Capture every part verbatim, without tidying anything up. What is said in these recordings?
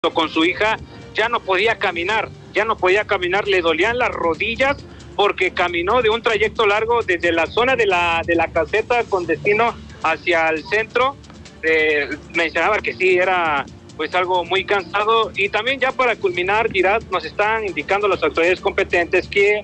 con su hija, ya no podía caminar, ya no podía caminar, le dolían las rodillas porque caminó de un trayecto largo desde la zona de la de la caseta con destino hacia el centro. Eh, mencionaba que sí, era pues algo muy cansado. Y también ya para culminar, Girat, nos están indicando las autoridades competentes que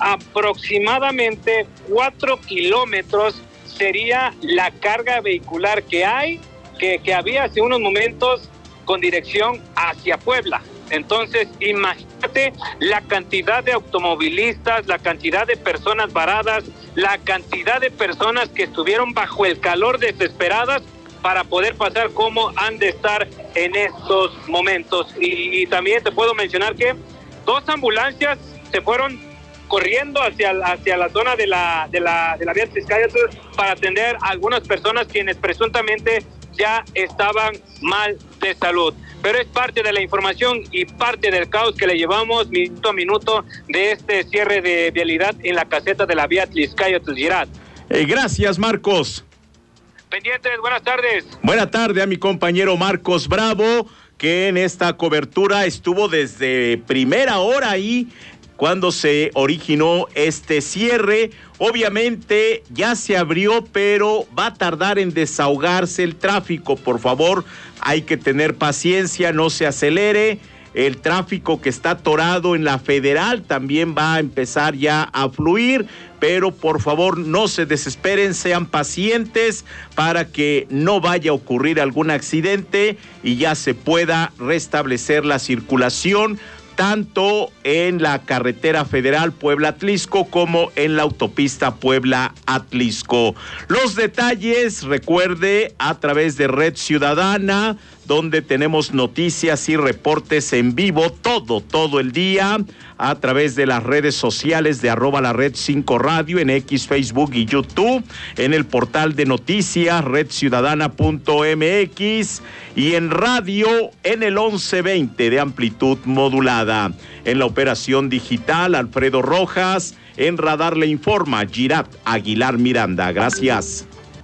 aproximadamente cuatro kilómetros sería la carga vehicular que hay, que, que había hace unos momentos con dirección hacia Puebla. Entonces, imagínate la cantidad de automovilistas, la cantidad de personas varadas, la cantidad de personas que estuvieron bajo el calor desesperadas para poder pasar, cómo han de estar en estos momentos. Y, y también te puedo mencionar que dos ambulancias se fueron corriendo hacia, hacia la zona de la, de la, de la vía Tliscayotl para atender a algunas personas quienes presuntamente ya estaban mal de salud. Pero es parte de la información y parte del caos que le llevamos minuto a minuto de este cierre de vialidad en la caseta de la vía Tliscayotl, Girat. Eh, gracias, Marcos. Pendientes, buenas tardes. Buena tarde a mi compañero Marcos Bravo, que en esta cobertura estuvo desde primera hora ahí cuando se originó este cierre. Obviamente ya se abrió, pero va a tardar en desahogarse el tráfico. Por favor, hay que tener paciencia, no se acelere. El tráfico que está atorado en la Federal también va a empezar ya a fluir, pero por favor no se desesperen, sean pacientes para que no vaya a ocurrir algún accidente y ya se pueda restablecer la circulación tanto en la carretera federal Puebla-Atlisco como en la autopista Puebla-Atlisco. Los detalles, recuerde, a través de Red Ciudadana, donde tenemos noticias y reportes en vivo todo, todo el día, a través de las redes sociales de arroba la red cinco radio, en X, Facebook y YouTube, en el portal de noticias red ciudadana punto m x y en radio en el once veinte de amplitud modulada. En la operación digital, Alfredo Rojas, en Radar le informa Girat Aguilar Miranda. Gracias.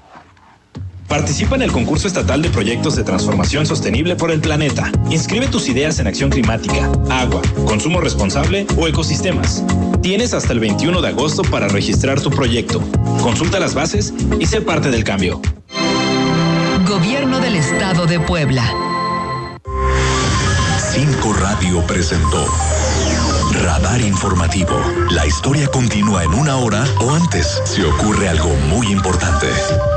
Participa en el concurso estatal de proyectos de transformación sostenible por el planeta. Inscribe tus ideas en acción climática, agua, consumo responsable o ecosistemas. Tienes hasta el veintiuno de agosto para registrar tu proyecto. Consulta las bases y sé parte del cambio. Gobierno del Estado de Puebla. cinco Radio presentó Radar Informativo. La historia continúa en una hora o antes si ocurre algo muy importante.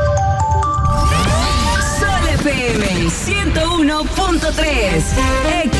F M ciento uno punto tres.